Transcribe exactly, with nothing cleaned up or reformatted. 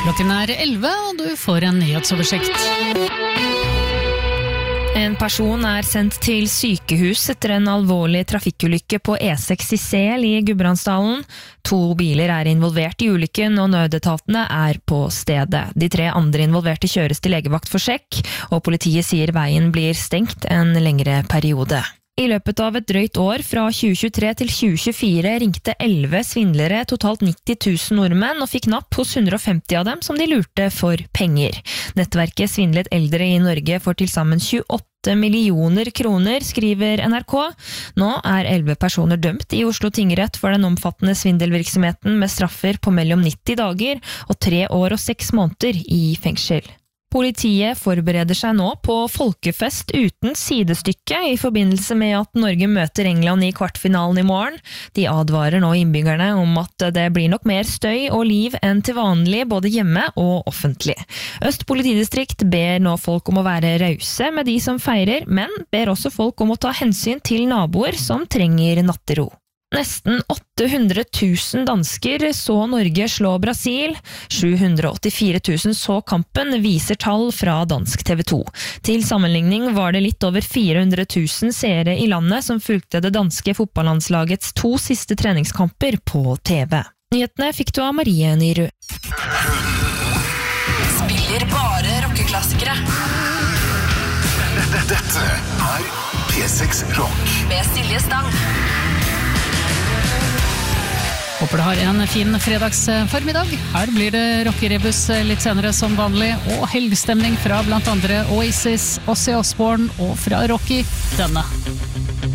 Klokken er elleve, og du får en nyhetsoversikt. En person er sendt til sykehus etter en alvorlig trafikkulykke på E seks i Sel i Gudbrandsdalen. To biler er involvert i ulykken, og nødetatene er på stedet. De tre andre involverte kjøres til legevakt for sjekk, og politiet sier veien blir stengt en lengre periode. I løpet av et drøyt år, fra tjue tjuetre til tjue tjuefire, ringte elleve svindlere totalt nitti tusen nordmenn og fikk napp hos hundre og femti av dem som de lurte for penger. Nettverket svindlet eldre i Norge for til sammen tjueåtte millioner kroner, skriver N R K. Nå er elleve personer dømt i Oslo tingrett for den omfattende svindelvirksomheten med straffer på mellom nitti dager og tre år og seks måneder i fengsel. Politiet forbereder seg nå på folkefest uten sidestykke i forbindelse med at Norge møter England i kvartfinalen i morgen. De advarer nå innbyggerne om at det blir nok mer støy og liv enn til vanlig, både hjemme og offentlig. Øst politidistrikt ber nå folk om å være rause med de som feirer, men ber også folk om å ta hensyn til naboer som trenger nattero. Nesten åtte hundre tusen dansker så Norge slå Brasil. sju hundre og åttifire tusen så kampen, viser tall fra dansk T V to. Til sammenligning var det litt over fire hundre tusen seere i landet som fulgte det danske fotballandslagets to siste treningskamper på T V. Nyhetene fikk du av Marie Nyrud. Spiller bare rockeklassikere. Dette er P seks Rock med Silje Stang. Håper du har en fin fredagsformiddag. Her blir det rockerebus litt senere som vanlig, og helgstemning fra blant andre Oasis, Ozzy Osbourne og fra Rocky denne.